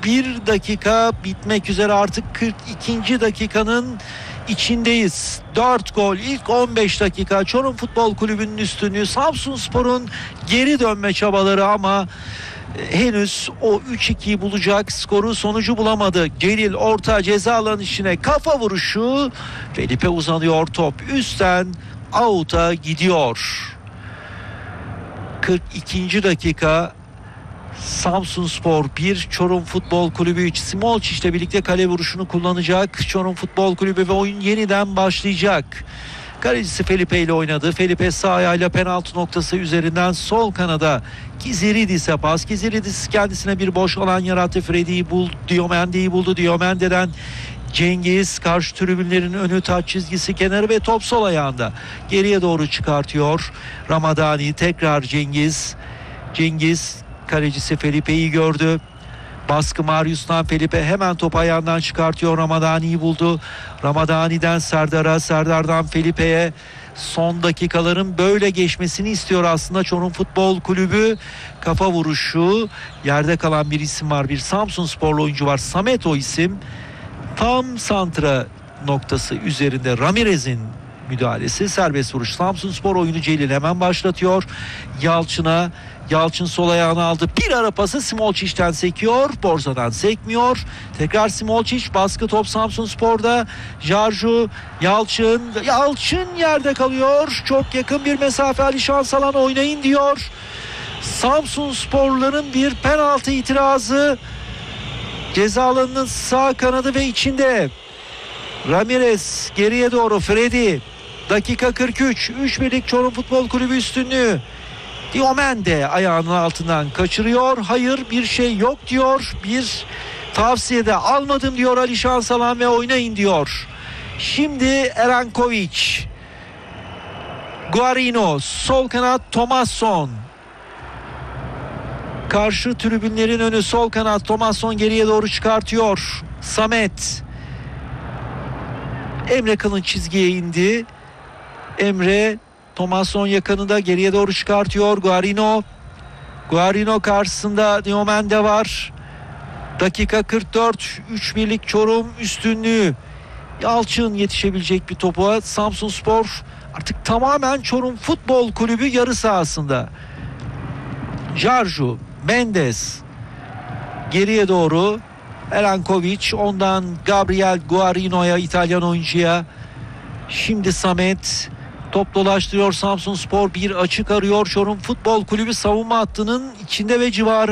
bir dakika bitmek üzere, artık 42. dakikanın içindeyiz. 4 gol ilk 15 dakika, Çorum Futbol Kulübü'nün üstünlüğü, Samsunspor'un geri dönme çabaları ama henüz o 3-2'yi bulacak skoru, sonucu bulamadı. Celil orta ceza alanı içine, kafa vuruşu, Felipe uzanıyor, top üstten out'a gidiyor. 42. dakika, Samsunspor 1, Çorum Futbol Kulübü 3. Smolcic ile birlikte kale vuruşunu kullanacak Çorum Futbol Kulübü ve oyun yeniden başlayacak. Kalecisi Felipe ile oynadı. Felipe sağ ayağıyla penaltı noktası üzerinden sol kanada Kiziridis'e pas. Kiziridis kendisine bir boş alan yarattı. Freddy'yi buldu, Diomende'yi buldu. Diomende'den Cengiz, karşı tribünlerin önü, taç çizgisi kenarı ve top sol ayağında. Geriye doğru çıkartıyor Ramadani, tekrar Cengiz kalecisi Felipe'yi gördü. Baskı Marius'tan, Felipe hemen top ayağından çıkartıyor. Ramadani'yi buldu. Ramadani'den Serdar'a, Serdar'dan Felipe'ye. Son dakikaların böyle geçmesini istiyor aslında Çorum Futbol Kulübü. Kafa vuruşu, yerde kalan bir isim var. Bir Samsunsporlu oyuncu var. Samet o isim. Tam santra noktası üzerinde Ramirez'in müdahalesi, serbest vuruş. Samsunspor oyunu Celil hemen başlatıyor. Yalçın sol ayağını aldı. Bir ara pası Smolcic'ten sekiyor. Borza'dan sekmiyor. Tekrar Smolcic, baskı top Samsunspor'da. Jarju, Yalçın yerde kalıyor. Çok yakın bir mesafe, Ali Şansalan oynayın diyor. Samsunsporluların bir penaltı itirazı. Ceza alanının sağ kanadı ve içinde. Ramirez geriye doğru, Freddy. Dakika 43. 3-1'lik Çorum Futbol Kulübü üstünlüğü. Diomende ayağının altından kaçırıyor. Hayır, bir şey yok diyor. Bir tavsiyede almadım diyor Ali Şansalan ve oynayın diyor. Şimdi Erankovic. Guarino sol kanat, Thomasson. Karşı tribünlerin önü, sol kanat Thomasson geriye doğru çıkartıyor. Samet. Emre Kılınç çizgiye indi. Emre, Thomasson yakınında, geriye doğru çıkartıyor. Guarino karşısında Diomende var. Dakika 44. 3-1'lik Çorum üstünlüğü. Yalçın yetişebilecek bir topa. Samsunspor artık tamamen Çorum Futbol Kulübü yarı sahasında. Jarju, Mendes geriye doğru, Erankovic, ondan Gabriel Guarino'ya, İtalyan oyuncuya. Şimdi Samet top dolaştırıyor. Samsunspor bir açık arıyor. Çorum Futbol Kulübü savunma hattının içinde ve civarı.